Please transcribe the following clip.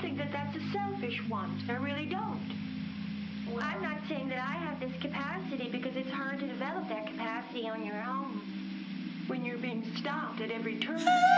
think that that's a selfish want. I really don't. Well, I'm not saying that I have this capacity because it's hard to develop that capacity on your own. When you're being stopped at every turn.